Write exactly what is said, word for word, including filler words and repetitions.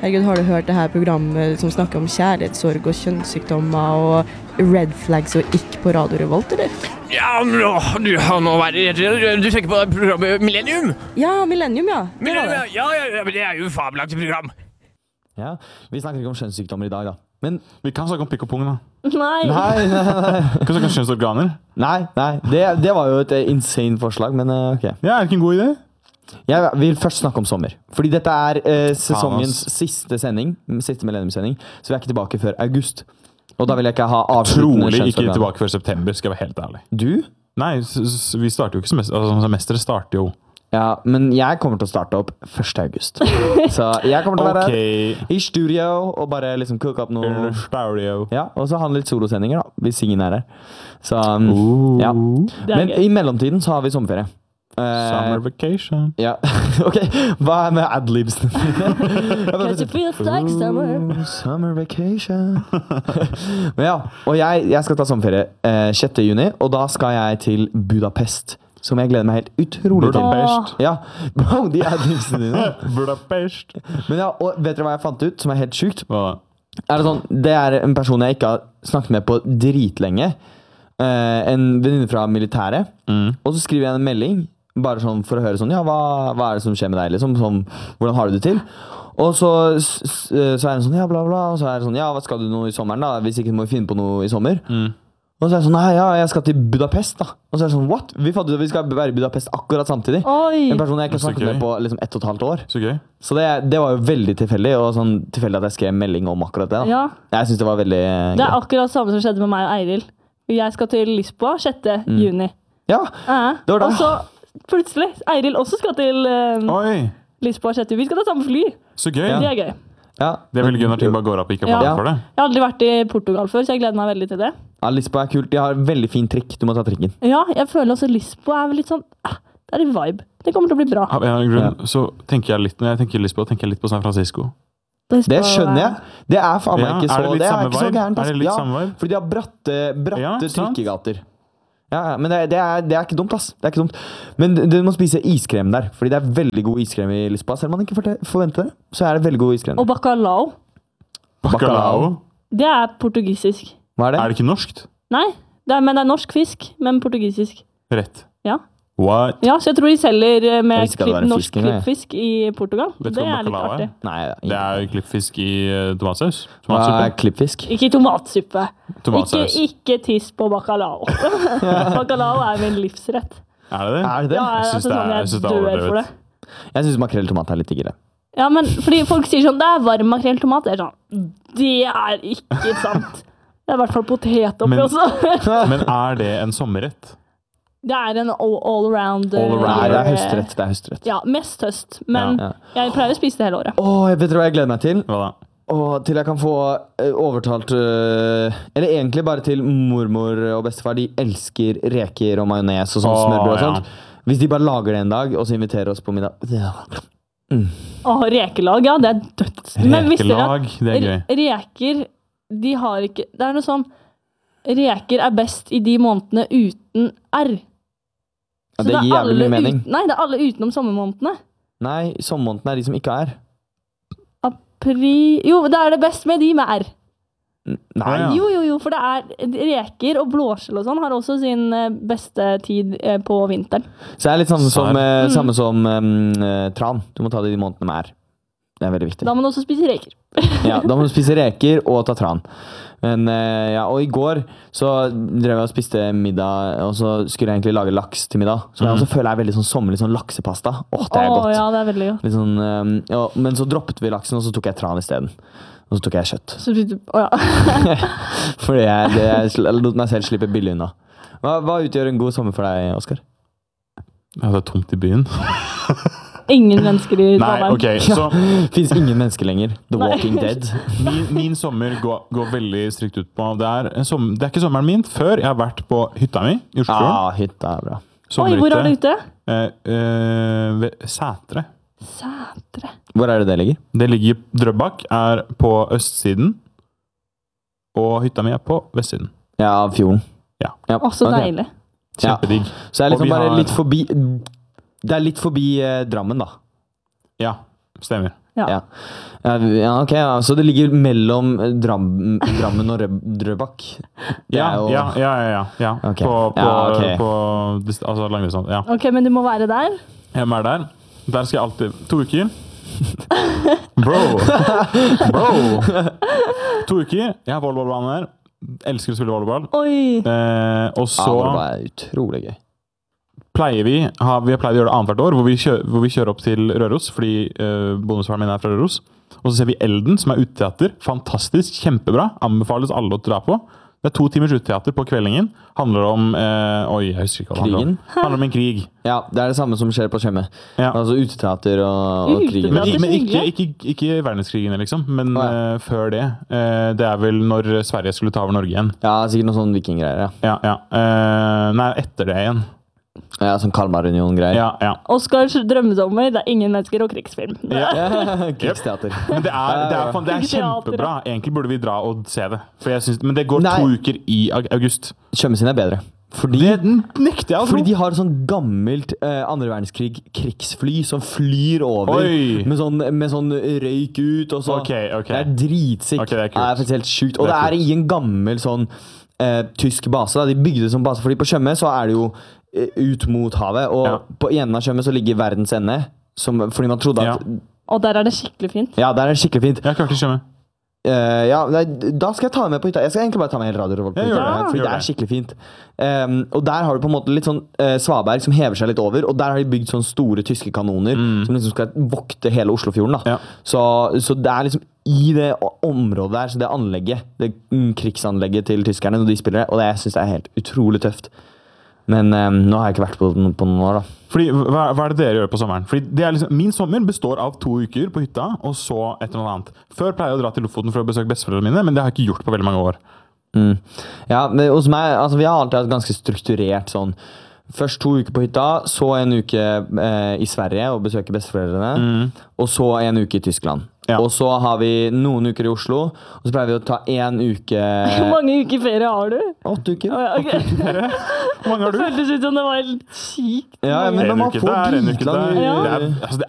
Herregud, har du hørt det her programmet som snakker om kjærlighetssorg og kjønnssykdommer og red flags og ikke på Radio Revolt, eller? Ja, nå, du har nå vært du tenker på programmet Millennium? Ja, Millennium, ja. Det var Millennium, det. ja, ja, ja, men det er jo et fabelaktig program. Ja, vi snakker ikke om kjønnssykdommer i dag da. Men Vi kan snakke om pikk og pung da. Nei. nei, nei, nei. Vi kan snakke om kjønnsorganer. Nei, nei. Det, det var jo et eh, insane forslag, men eh, ok. Ja, er det ikke en god idé? Jeg vil først snakke om sommer. Fordi dette er eh, sesongens siste sending, siste millenniumssending, så vi er ikke tilbake før august. Og da vil jeg ikke ha avsluttende Trolig ikke kjønnsorgan. tilbake før september, skal jeg være helt ærlig. Du? Nei, s- s- vi starter jo ikke semester. Altså, semesteret starter jo. Ja, men jeg kommer til å starte opp første august. Så jeg kommer til å være Ok. her i studio og bare liksom cook opp noe. Eller Stereo. Ja, og så ha litt solosendinger da, hvis ingen er her. Så, um, Ooh. ja. Det er Men gøy. i mellomtiden så har vi sommerferie. Eh, Summer vacation. Ja, ok. Hva er med adlibsene? Cause it feels like summer. Summer vacation. Men ja, og jeg, jeg skal ta sommerferie eh, sjette juni, og da skal jeg til Budapest, som jeg gleder meg helt utrolig til. Budapest. Ja, bro, de adlibsene dine. Budapest. Men ja, og vet dere hva jeg fant ut, som er helt sykt? Hva da? Er det sånn, det er en person jeg ikke har snakket med på dritlenge. Eh, en venninne fra militæret. Mm. Og så skriver jeg en melding, bare sånn for å høre sånn, ja, hva, hva er det som skjer med deg, liksom? Sånn, hvordan har du det til? Og så, s- s- så er det sånn, ja, bla bla, og så er det sånn, ja, hva skal du nå i sommeren da? Hvis ikke må vi finne på noe i sommer. Mm. Og så er det sånn, nei, ja, jeg skal til Budapest da. Og så er det sånn, what? Vi fant ut at vi skal være i Budapest akkurat samtidig. Oi. En person jeg ikke har Så snakket gøy. med på liksom ett og et halvt år. Så gøy. Så det, det var jo veldig tilfeldig, og sånn tilfeldig at jeg skrev en melding om akkurat det da. Ja, Jeg synes det var veldig eh, det er gøy. akkurat samme som skjedde med meg og Eiril. Jeg skal til Lisboa sjette juni. Ja, Ja. det var det. Og så plutselig, Eiril også skal til um, Oi, Lisboa sjette juni. Vi skal ta samme fly. så gøy. Det er gøy. ja. Det er veldig gøy når ting bare går opp og ikke har Ja. planer for det. Jeg har aldri vært i Portugal før, så jeg gleder meg veldig til det. Ja, Lisboa er kult. De har veldig fin trikk. Du må ta trikken. Ja, jeg føler også Lisboa er vel litt sånn ah, det er en vibe. Det kommer til å bli bra. Av en eller annen grunn så tenker jeg litt, når jeg tenker Lisboa, tenker jeg litt på San Francisco. Det skjønner jeg. Det er faen meg Ja, ikke så, er det litt det er samme ikke så vibe? gærent. Er det ass. litt Ja, samme vibe? fordi de har bratte, bratte Ja, sant. trikkegater. Ja, ja, men det, det, er, det er ikke dumt, ass. Det er ikke dumt. Men du må spise iskrem der, fordi det er veldig god iskrem i Lisboa. Selv om man ikke forte- forventer det, så er det veldig god iskrem. Og bacalao. Bacalao. Det er portugisisk. Hva er det? Er det ikke norskt? Nei, det er, men det er norsk fisk, men portugisisk. Rett. Ja. What? Ja, så jeg tror de selger eh, Jeg med visste ikke at det klipp, var en norsk fisk engang, jeg. klippfisk i Portugal. Vet du Det hva er litt bacalao er? artig. Nei, Det er klippfisk i eh, tomatsaus. Hva er Tomatsuppe. klippfisk? Ikke i tomatsuppe. Ikke, Tomatsaus. ikke tiss på bacalao. Bacalao er min livsrett. Er det det? Er det det? Ja, Jeg altså, synes det er- sånn, jeg jeg synes det er dør for overdrevet. det. Jeg synes makrell i tomat er litt diggere. Ja, men fordi folk sier sånn, det er varm makrell i tomat. Det er sånn, det er ikke sant. Det er i hvert fall potet oppi Men- også. Men er det en sommerrett? Det er en all, all around. All eh, around. Nei, det er year, høstrett. Det er høstrett. Ja, mest høst. Men Ja. jeg pleier å spise det hele året. Åh, jeg vet dere hva jeg gleder meg til? Hva da? Og til jeg kan få eh, overtalt eh, Eller egentlig bare til mormor og bestefar. De elsker reker og majones og sånn Åh, smørbrød og ja. sånt. Hvis de bare lager det en dag og så inviterer oss på middag. Ja. Åh, rekelag, ja, det er døds. Men visste dere Rekelag, det er gøy. at reker, de har ikke, det er noe sånn, reker er best i de månedene uten R. Ja, Så det gir alle jævlig mye mening. Ut, nei, det er alle utenom sommermånedene. Nei, sommermåneden er de som ikke er. Apri... Jo, det er det best med de med R. N- Nei. Ja. Jo, jo, jo, for det er reker og blåskjell og sånn har også sin eh, beste tid eh, på vinteren. Så det er litt samme som, Sarr. eh, Mm. samme som eh, tran. Du må ta det de månedene med R. Det er veldig viktig. Da må du også spise reker. Ja, da må du spise reker og ta tran. Men, eh, ja, og i går så drev jeg og spiste middag, og så skulle jeg egentlig lage laks til middag. Så jeg også føler jeg er veldig sånn sommerlig sånn laksepasta. Åh, det er Åh, godt. ja, det er veldig godt. Litt sånn, eh, ja, men så droppet vi laksen, og så tok jeg tran i stedet. Og så tok jeg kjøtt. Så spiste du, å ja. Fordi jeg, det, jeg sl- jeg lot meg selv slippe billig unna. Hva, hva utgjør en god sommer for deg, Oskar? Ja, det er tomt i byen. Ingen mennesker i Nei, Trondheim. ok, så Finnes ingen mennesker lenger. The Nei. Walking Dead. min, min sommer går, går veldig strikt ut på det er, en som, det er ikke sommeren min før jeg har vært på hytta mi i Oslofjorden. Ah, hytta er bra. Oi, hvor er du ute? Eh, eh, ved Sætre. Sætre. Hvor er det det ligger? Det ligger Drøbak er på østsiden, og hytta mi er på vestsiden. Ja, av fjorden. Ja. Ja, Å, så ok. deilig. Ja. Kjempedigg. Så jeg er Og liksom vi bare har- litt forbi. Det er litt forbi eh, Drammen, da. Ja, stemmer. Ja. Ja. Ja, ja, ok, ja. Så det ligger mellom Dram, Drammen og Røb- Drøbak? Det Ja, er jo- ja, ja, ja, ja, ja. Ok. På, på, Ja, ok. på dist- altså langdistanse. Ja. Ok, men du må være der. Jeg er der. Der skal jeg alltid To uker. Bro! Bro! To uker. Jeg har volleyballbanen der. Elsker å spille volleyball. Oi. Eh, og Ja, så det er utrolig gøy. pleier vi ha, Vi har pleid å gjøre det annethvert år, hvor vi, kjører, hvor vi kjører opp til Røros, fordi eh, bonusfaren min er fra Røros. Og så ser vi Elden, som er uteteater. Fantastisk, kjempebra. Anbefales alle å dra på. Det er to timers uteteater på kveldingen. Handler om eh, Oi, jeg husker ikke hva det handler om. Krigen? Handler om en krig. Ja, det er det samme som skjer på Tjøme. Ja. Altså uteteater og, og krigen. Men, Uteteater? men ikke, ikke, ikke verdenskrigene, liksom. Men Nei. eh, før det. Eh, det er vel når Sverige skulle ta over Norge igjen. Ja, sikkert noen sånne vikinggreier, ja. Ja, ja. Eh, nei, etter det igjen. Ja, sånn Kalmarunion-greier. Ja, ja. Oscars drømmesommer, det er ingen mennesker og krigsfilm. Ja. Krigsteater. Men det er, det, er, fan- det er Teater, kjempebra. Egentlig burde vi dra og se det. For jeg synes, men det går Nei. to uker i ag- august. Tjøme sin er bedre. Fordi, Det nekter jeg å tro. fordi de har et sånn gammelt eh, andre verdenskrig krigsfly som flyr over Oi. med sånn, med sånn røyk ut og så. Ok, ok. Det er dritsikt. Ok, det er kult. det er faktisk helt sjukt. Og Det det er er, i en gammel sånn eh, tysk base. Da. De bygde det som base, fordi på Tjøme så er det jo eh, ut mot havet. Og Ja. på enden av Tjøme så ligger verdens ende. Som, fordi man trodde at Ja. Og der er det skikkelig fint. Ja, der er det skikkelig fint. Jeg klarte ikke å skjønne. Eh, ja, nei, da skal jeg ta det med på hytta. Jeg skal egentlig bare ta med en Radio Revolt på Ja, hytta. gjør det. Fordi Gjør det er det. skikkelig fint. Um, og der har du på en måte litt sånn eh, svaberg som hever seg litt over. Og der har de bygd sånne store tyske kanoner som liksom skal vokte hele Oslofjorden. Da. Mm. Ja. Så, så det er liksom i det o- området der, så det anlegget, det mm, krigsanlegget til tyskerne når de spiller det, og det jeg synes det er helt utrolig tøft. Men um, nå har jeg ikke vært på, den på noen år, da. Fordi, hva, hva er det dere gjør på sommeren? Fordi det er liksom, min sommer består av to uker på hytta, og så et eller annet. Før pleier jeg å dra til Lofoten for å besøke besteforeldrene mine, men det har jeg ikke gjort på veldig mange år. Mm. Ja, men hos meg, altså vi har alltid hatt ganske strukturert sånn. Først to uker på hytta, så en uke eh, i Sverige og besøke besteforeldrene, og så en uke i Tyskland. Ja. Og så har vi noen uker i Oslo, og så pleier vi å ta en uke Hvor mange uker ferie har du? Åtte uker. Å, ja, ok. Hvor mange har Det du? føltes ut som det var helt sykt. Ja, mange. men En man uke får der, en uke dritlang- der. Ja. Det, er, altså, det